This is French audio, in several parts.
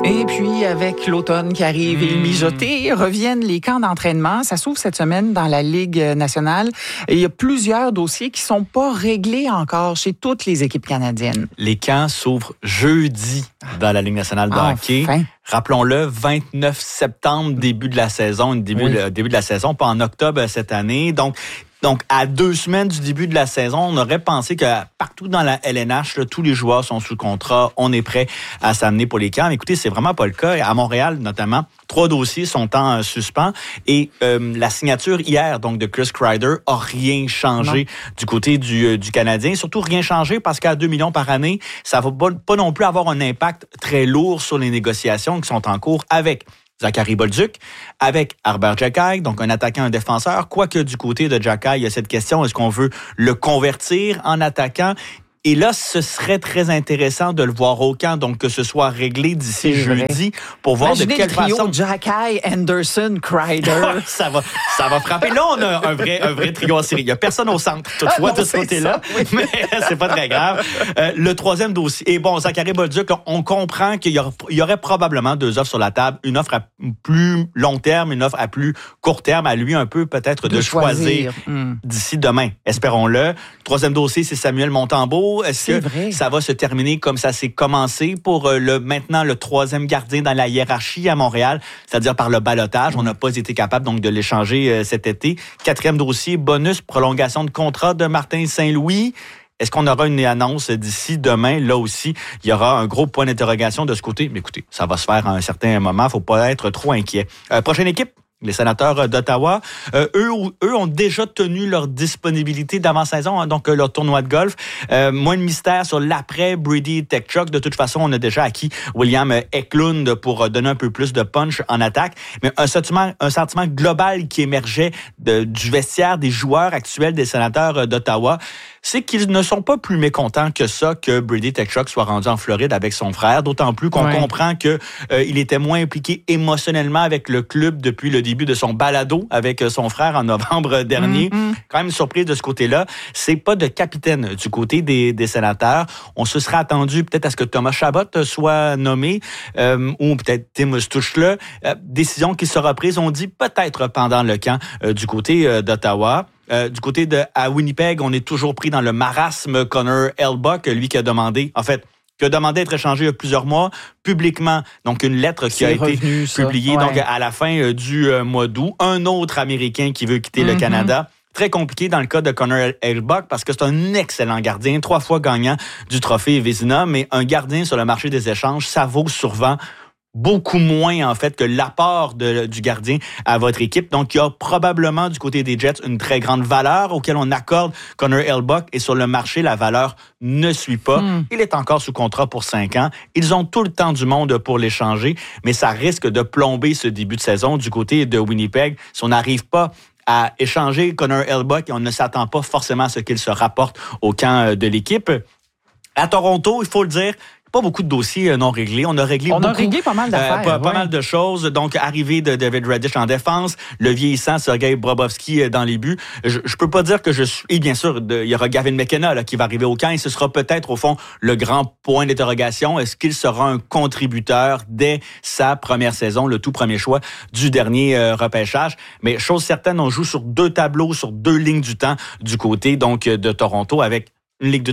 Et puis, avec l'automne qui arrive et le mijoté, reviennent les camps d'entraînement. Ça s'ouvre cette semaine dans la Ligue nationale. Et il y a plusieurs dossiers qui sont pas réglés encore chez toutes les équipes canadiennes. Les camps s'ouvrent jeudi dans la Ligue nationale de hockey. Rappelons-le, 29 septembre, début de la saison, début de la saison, pas en octobre cette année. Donc, à 2 semaines du début de la saison, on aurait pensé que partout dans la LNH, là, tous les joueurs sont sous contrat, on est prêt à s'amener pour les camps. Mais écoutez, c'est vraiment pas le cas. À Montréal, notamment, 3 dossiers sont en suspens. Et la signature hier, donc de Chris Kreider, a rien changé du côté du Canadien. Surtout rien changé parce qu'à 2 millions par année, ça va pas non plus avoir un impact très lourd sur les négociations qui sont en cours avec Zachary Bolduc, avec Arber Xhekaj, donc un attaquant, un défenseur. Quoique du côté de Xhekaj, il y a cette question, est-ce qu'on veut le convertir en attaquant? Et là, ce serait très intéressant de le voir au camp, donc que ce soit réglé d'ici jeudi pour voir de quelle façon. Xhekaj, Anderson, Kreider. ça va frapper. Là, on a un vrai trio en série. Il n'y a personne au centre, toutefois, de ce côté-là. Mais c'est pas très grave. Le troisième dossier. Et bon, Zachary Bolduc, on comprend qu'il y aurait probablement 2 offres sur la table. Une offre à plus long terme, une offre à plus court terme. À lui, un peu, peut-être, de choisir d'ici demain. Espérons-le. Le troisième dossier, c'est Samuel Montembeault. Est-ce que ça va se terminer comme ça s'est commencé pour maintenant le 3e gardien dans la hiérarchie à Montréal, c'est-à-dire par le ballottage? On n'a pas été capable donc de l'échanger cet été. 4e dossier, bonus, prolongation de contrat de Martin Saint-Louis. Est-ce qu'on aura une annonce d'ici demain? Là aussi, il y aura un gros point d'interrogation de ce côté. Mais écoutez, ça va se faire à un certain moment. Il ne faut pas être trop inquiet. Prochaine équipe? Les Sénateurs d'Ottawa, eux ont déjà tenu leur disponibilité d'avant-saison, donc leur tournoi de golf. Moins de mystère sur l'après Brady Tkachuk. De toute façon, on a déjà acquis William Eklund pour donner un peu plus de punch en attaque. Mais un sentiment global qui émergeait du vestiaire des joueurs actuels des Sénateurs d'Ottawa, c'est qu'ils ne sont pas plus mécontents que ça que Brady Tkachuk soit rendu en Floride avec son frère, d'autant plus qu'on comprend que il était moins impliqué émotionnellement avec le club depuis le début de son balado avec son frère en novembre dernier. Quand même une surprise de ce côté-là. C'est pas de capitaine du côté des Sénateurs. On se serait attendu peut-être à ce que Thomas Chabot soit nommé ou peut-être Tim Stutzle. Décision qui sera prise, on dit peut-être pendant le camp du côté d'Ottawa. Du côté à Winnipeg, on est toujours pris dans le marasme. Connor Hellebuyck, lui qui a demandé à être échangé il y a plusieurs mois, publiquement. Donc, une lettre qui a été publiée donc à la fin du mois d'août. Un autre Américain qui veut quitter le Canada. Très compliqué dans le cas de Connor Hellebuyck parce que c'est un excellent gardien, 3 fois gagnant du trophée Vezina, mais un gardien sur le marché des échanges, ça vaut souvent beaucoup moins, en fait, que l'apport du gardien à votre équipe. Donc, il y a probablement, du côté des Jets, une très grande valeur auquel on accorde Connor Hellebuyck et sur le marché, la valeur ne suit pas. Il est encore sous contrat pour 5 ans. Ils ont tout le temps du monde pour l'échanger, mais ça risque de plomber ce début de saison du côté de Winnipeg. Si on n'arrive pas à échanger Connor Hellebuyck, on ne s'attend pas forcément à ce qu'il se rapporte au camp de l'équipe. À Toronto, il faut le dire, pas beaucoup de dossiers non réglés. On a réglé pas mal d'affaires. Pas mal de choses. Donc, arrivée de David Raddysh en défense, le vieillissant Sergei Bobrovsky dans les buts. Je peux pas dire que je suis... Et bien sûr, il y aura Gavin McKenna là, qui va arriver au camp et ce sera peut-être, au fond, le grand point d'interrogation. Est-ce qu'il sera un contributeur dès sa première saison, le tout premier choix du dernier repêchage? Mais chose certaine, on joue sur 2 tableaux, sur 2 lignes du temps du côté donc de Toronto avec une ligue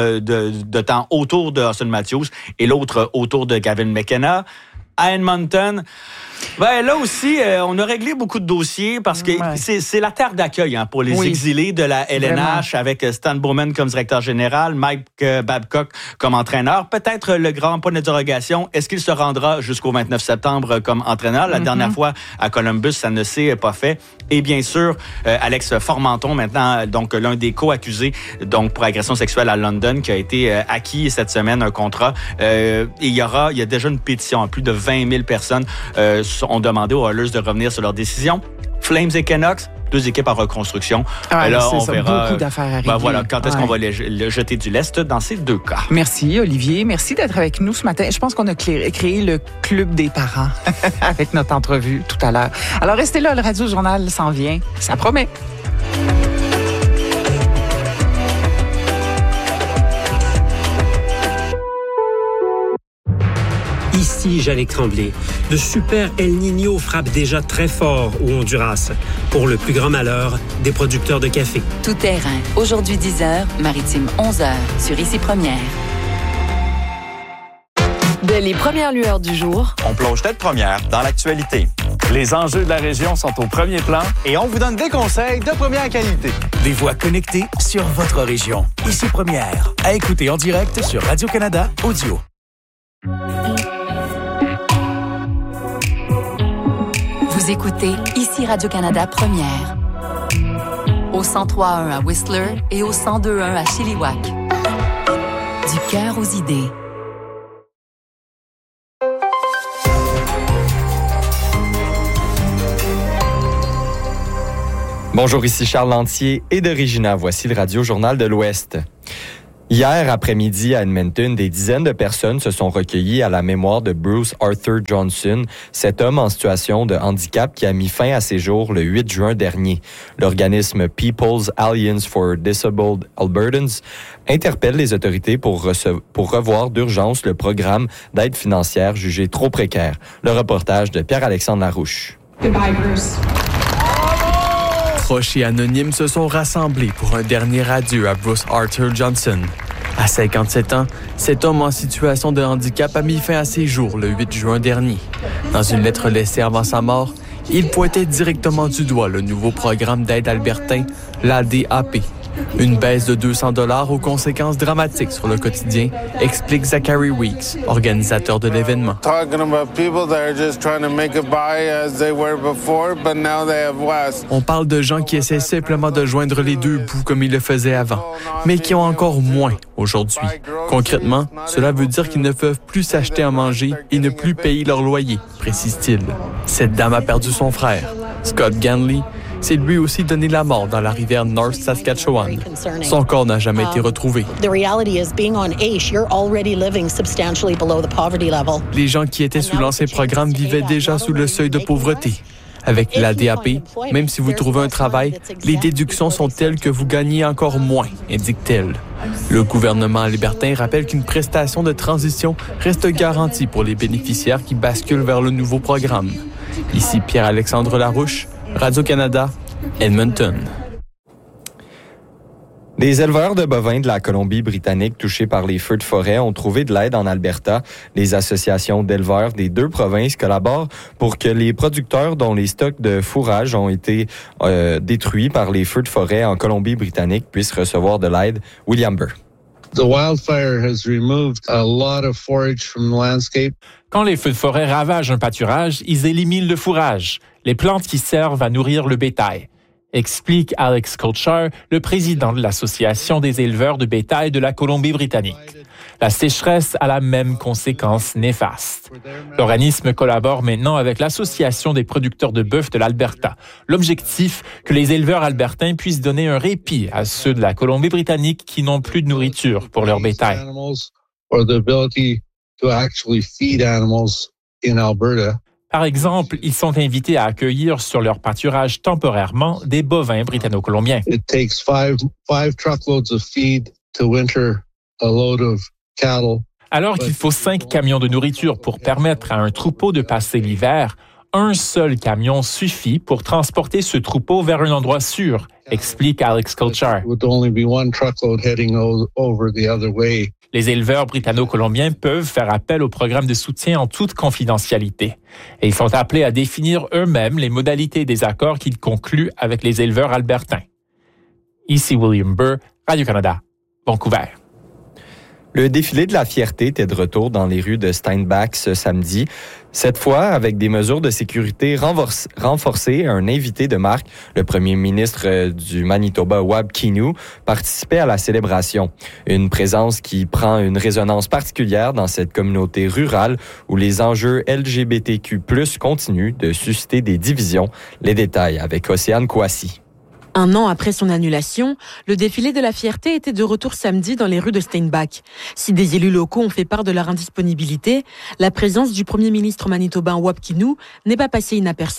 de temps autour de Auston Matthews et l'autre autour de Gavin McKenna. À Edmonton, là aussi, on a réglé beaucoup de dossiers parce que c'est la terre d'accueil pour les exilés de la LNH avec Stan Bowman comme directeur général, Mike Babcock comme entraîneur. Peut-être le grand point d'interrogation, est-ce qu'il se rendra jusqu'au 29 septembre comme entraîneur? La dernière fois à Columbus, ça ne s'est pas fait. Et bien sûr, Alex Formenton, maintenant donc l'un des co-accusés donc pour agression sexuelle à London, qui a été acquis cette semaine un contrat. Il y a déjà une pétition, plus de 20 000 personnes ont demandé aux Oilers de revenir sur leur décision. Flames et Canucks, 2 équipes en reconstruction. Là, on verra beaucoup d'affaires à régler. Quand est-ce qu'on va le jeter du lest dans ces 2 cas. Merci, Olivier. Merci d'être avec nous ce matin. Je pense qu'on a créé le club des parents avec notre entrevue tout à l'heure. Alors, restez là, le Radio Journal s'en vient. Ça promet. Ici, Jalek Tremblay. De super El Niño frappent déjà très fort au Honduras, pour le plus grand malheur des producteurs de café. Tout terrain. Aujourd'hui 10h, Maritime 11h, sur Ici Première. Dès les premières lueurs du jour, on plonge tête première dans l'actualité. Les enjeux de la région sont au premier plan et on vous donne des conseils de première qualité. Des voix connectées sur votre région. Ici Première. À écouter en direct sur Radio-Canada Audio. Vous écoutez Ici Radio-Canada Première. Au 103.1 à Whistler et au 102.1 à Chilliwack. Du cœur aux idées. Bonjour, ici Charles Lantier et de Regina. Voici le Radio-Journal de l'Ouest. Hier après-midi à Edmonton, des dizaines de personnes se sont recueillies à la mémoire de Bruce Arthur Johnson, cet homme en situation de handicap qui a mis fin à ses jours le 8 juin dernier. L'organisme People's Alliance for Disabled Albertans interpelle les autorités pour revoir d'urgence le programme d'aide financière jugé trop précaire. Le reportage de Pierre-Alexandre Larouche. Goodbye, Bruce. Proches et anonymes se sont rassemblés pour un dernier adieu à Bruce Arthur Johnson. À 57 ans, cet homme en situation de handicap a mis fin à ses jours le 8 juin dernier. Dans une lettre laissée avant sa mort, il pointait directement du doigt le nouveau programme d'aide albertain, l'ADAP. Une baisse de 200 $ aux conséquences dramatiques sur le quotidien, explique Zachary Weeks, organisateur de l'événement. On parle de gens qui essaient simplement de joindre les deux bouts comme ils le faisaient avant, mais qui ont encore moins aujourd'hui. Concrètement, cela veut dire qu'ils ne peuvent plus s'acheter à manger et ne plus payer leur loyer, précise-t-il. Cette dame a perdu son frère, Scott Ganley, s'est lui aussi donné la mort dans la rivière North Saskatchewan. Son corps n'a jamais été retrouvé. Les gens qui étaient sous l'ancien programme vivaient déjà sous le seuil de pauvreté. Avec l'ADAP, même si vous trouvez un travail, les déductions sont telles que vous gagnez encore moins, indique-t-elle. Le gouvernement albertain rappelle qu'une prestation de transition reste garantie pour les bénéficiaires qui basculent vers le nouveau programme. Ici Pierre-Alexandre Larouche, Radio-Canada, Edmonton. Des éleveurs de bovins de la Colombie-Britannique touchés par les feux de forêt ont trouvé de l'aide en Alberta. Les associations d'éleveurs des deux provinces collaborent pour que les producteurs dont les stocks de fourrage ont été détruits par les feux de forêt en Colombie-Britannique puissent recevoir de l'aide. William Burr. The wildfire has removed a lot of forage from the landscape. Quand les feux de forêt ravagent un pâturage, ils éliminent le fourrage, les plantes qui servent à nourrir le bétail, explique Alex Culture, le président de l'Association des éleveurs de bétail de la Colombie-Britannique. La sécheresse a la même conséquence néfaste. L'organisme collabore maintenant avec l'Association des producteurs de bœuf de l'Alberta. L'objectif, que les éleveurs albertains puissent donner un répit à ceux de la Colombie-Britannique qui n'ont plus de nourriture pour leur bétail. Par exemple, ils sont invités à accueillir sur leur pâturage temporairement des bovins britanno-colombiens. It takes five truckloads of feed to winter a load of cattle. Alors qu'il faut 5 camions de nourriture pour permettre à un troupeau de passer l'hiver, un seul camion suffit pour transporter ce troupeau vers un endroit sûr, explique Alex Culture. Les éleveurs britanno-colombiens peuvent faire appel au programme de soutien en toute confidentialité. Et ils sont appelés à définir eux-mêmes les modalités des accords qu'ils concluent avec les éleveurs albertains. Ici William Burr, Radio-Canada, Vancouver. Le défilé de la fierté était de retour dans les rues de Steinbach ce samedi. Cette fois, avec des mesures de sécurité renforcées, un invité de marque, le premier ministre du Manitoba, Wab Kinew, participait à la célébration. Une présence qui prend une résonance particulière dans cette communauté rurale où les enjeux LGBTQ+ continuent de susciter des divisions. Les détails avec Océane Kouassi. Un an après son annulation, le défilé de la fierté était de retour samedi dans les rues de Steinbach. Si des élus locaux ont fait part de leur indisponibilité, la présence du premier ministre manitobain Wab Kinew n'est pas passée inaperçue.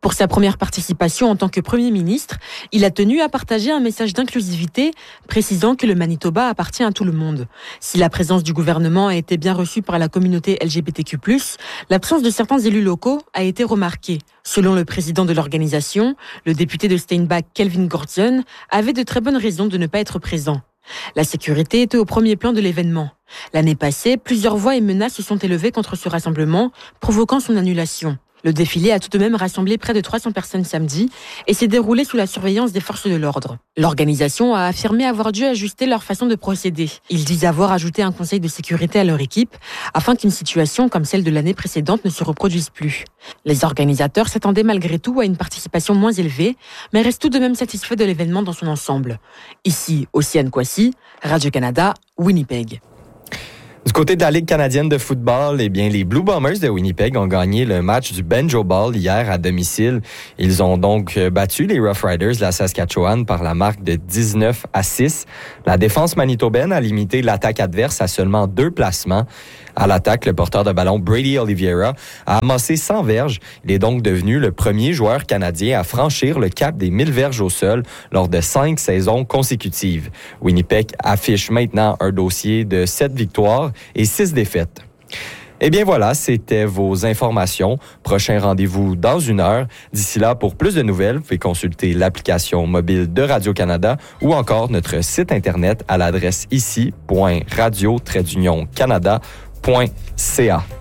Pour sa première participation en tant que Premier ministre, il a tenu à partager un message d'inclusivité, précisant que le Manitoba appartient à tout le monde. Si la présence du gouvernement a été bien reçue par la communauté LGBTQ+, l'absence de certains élus locaux a été remarquée. Selon le président de l'organisation, le député de Steinbach, Kelvin Gordon, avait de très bonnes raisons de ne pas être présent. La sécurité était au premier plan de l'événement. L'année passée, plusieurs voix et menaces se sont élevées contre ce rassemblement, provoquant son annulation. Le défilé a tout de même rassemblé près de 300 personnes samedi et s'est déroulé sous la surveillance des forces de l'ordre. L'organisation a affirmé avoir dû ajuster leur façon de procéder. Ils disent avoir ajouté un conseil de sécurité à leur équipe afin qu'une situation comme celle de l'année précédente ne se reproduise plus. Les organisateurs s'attendaient malgré tout à une participation moins élevée, mais restent tout de même satisfaits de l'événement dans son ensemble. Ici, Océane Kwasi, Radio-Canada, Winnipeg. Du côté de la Ligue canadienne de football, eh bien, les Blue Bombers de Winnipeg ont gagné le match du Banjo Ball hier à domicile. Ils ont donc battu les Rough Riders de la Saskatchewan par la marque de 19-6. La défense manitobaine a limité l'attaque adverse à seulement 2 placements. À l'attaque, le porteur de ballon Brady Oliveira a amassé 100 verges. Il est donc devenu le premier joueur canadien à franchir le cap des 1000 verges au sol lors de 5 saisons consécutives. Winnipeg affiche maintenant un dossier de 7 victoires et 6 défaites. Eh bien voilà, c'était vos informations. Prochain rendez-vous dans 1 heure. D'ici là, pour plus de nouvelles, vous pouvez consulter l'application mobile de Radio-Canada ou encore notre site Internet à l'adresse ici.radio-canada.ca.